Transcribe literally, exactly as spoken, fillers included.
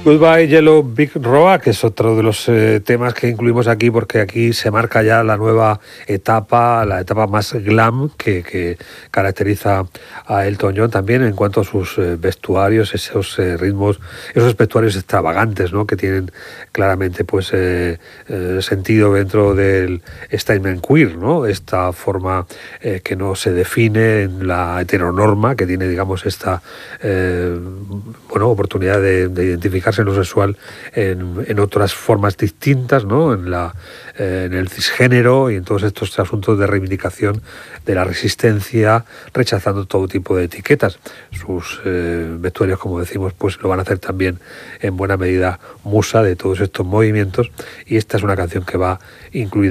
Goodbye Yellow Brick Road, que es otro de los eh, temas que incluimos aquí, porque aquí se marca ya la nueva etapa, la etapa más glam que, que caracteriza a Elton John también en cuanto a sus eh, vestuarios, esos eh, ritmos, esos vestuarios extravagantes, ¿no?, que tienen claramente pues eh, eh, sentido dentro del statement queer, ¿no?, esta forma eh, que no se define en la heteronorma, que tiene, digamos, esta eh, bueno, oportunidad de, de identificar en lo sexual en, en otras formas distintas, ¿no?, en, la, eh, en el cisgénero y en todos estos asuntos de reivindicación de la resistencia, rechazando todo tipo de etiquetas. Sus eh, vestuarios, como decimos, pues lo van a hacer también en buena medida musa de todos estos movimientos, y esta es una canción que va incluida